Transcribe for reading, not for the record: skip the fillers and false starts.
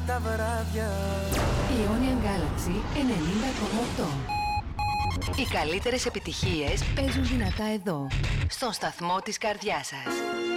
τα βράδια. Ionian Galaxy 90,8. Οι καλύτερες επιτυχίες παίζουν δυνατά εδώ, στον σταθμό της καρδιάς σας.